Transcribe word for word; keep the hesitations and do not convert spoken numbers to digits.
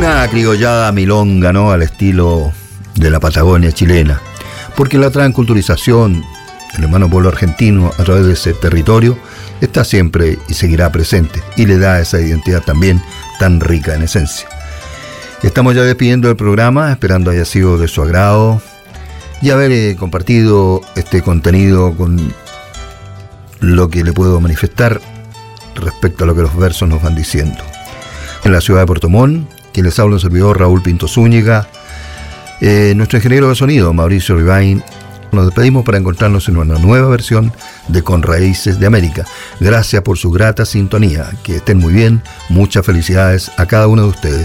Una criollada milonga, ¿no?, al estilo de la Patagonia chilena, porque la transculturización del hermano pueblo argentino a través de ese territorio está siempre y seguirá presente, y le da esa identidad también tan rica en esencia. Estamos ya despidiendo el programa, esperando haya sido de su agrado y haber eh, compartido este contenido con lo que le puedo manifestar respecto a lo que los versos nos van diciendo. En la ciudad de Puerto Montt, quien les habla un servidor, Raúl Pinto Zúñiga, eh, nuestro ingeniero de sonido, Mauricio Rivain. Nos despedimos para encontrarnos en una nueva versión de Con Raíces de América. Gracias por su grata sintonía. Que estén muy bien. Muchas felicidades a cada uno de ustedes.